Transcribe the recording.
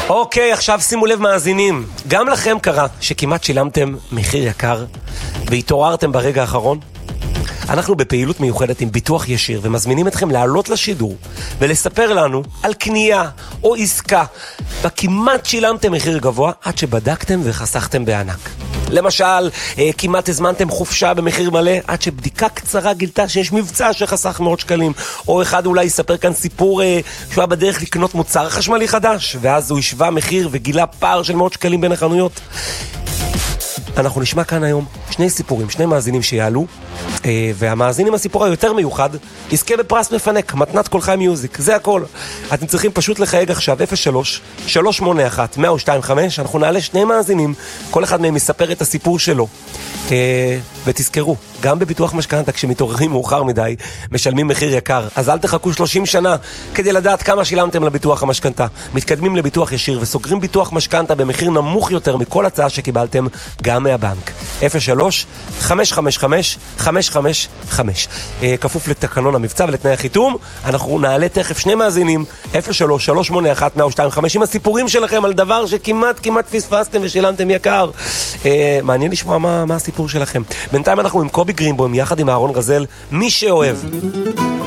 אוקיי, עכשיו שימו לב מאזינים. גם לכם קרה שכמעט שילמתם מחיר יקר והתעוררתם ברגע האחרון? אנחנו בפעילות מיוחדת עם ביטוח ישיר ומזמינים אתכם לעלות לשידור ולספר לנו על קנייה או עסקה וכמעט שילמתם מחיר גבוה עד שבדקתם וחסכתם בענק. למשל, כמעט הזמנתם חופשה במחיר מלא עד שבדיקה קצרה גילתה שיש מבצע שחסך מאות שקלים, או אחד אולי יספר כאן סיפור שהוא היה בדרך לקנות מוצר חשמלי חדש ואז הוא השווה מחיר וגילה פער של מאות שקלים בין החנויות. אנחנו נשמע כאן היום שני סיפורים, שני מאזינים שיעלו, והמאזין עם הסיפור היותר מיוחד יזכה בפרס מפנק, מתנת כל חי מיוזיק, זה הכל. אתם צריכים פשוט לחייג עכשיו 03-381-1025, אנחנו נעלה שני מאזינים, כל אחד מהם יספר את הסיפור שלו. ותזכרו, גם בביטוח משכנתא כשמתעוררים מאוחר מדי משלמים מחיר יקר, אז אל תחכו 30 שנה כדי לדעת כמה שילמתם לביטוח המשכנתא. מתקדמים לביטוח ישיר וסוגרים ביטוח משכנתא במחיר נמוך יותר מכל הצעה שקיבלתם גם מהבנק. 03-555-555 כפוף לתקנון המבצע ולתנאי החיתום. אנחנו נעלה תכף שני מאזינים 03-381-1025 עם הסיפורים שלכם על דבר שכמעט פספסתם ושילמתם יקר. מעניין לשמוע מה הסיפור שלכם. בינתיים אנחנו עם קובי גרינבוים יחד עם אהרון רזל, מי שאוהב.